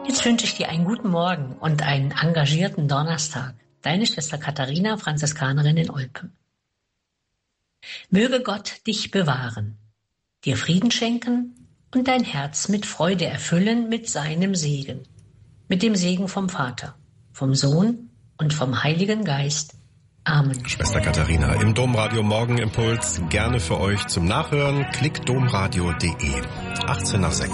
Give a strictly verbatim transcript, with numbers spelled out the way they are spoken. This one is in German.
Jetzt wünsche ich dir einen guten Morgen und einen engagierten Donnerstag. Deine Schwester Katharina, Franziskanerin in Olpe. Möge Gott dich bewahren, dir Frieden schenken und dein Herz mit Freude erfüllen mit seinem Segen. Mit dem Segen vom Vater, vom Sohn und vom Heiligen Geist. Amen. Schwester Katharina im Domradio Morgenimpuls, gerne für euch zum Nachhören. klick domradio punkt de. achtzehn nach sechs.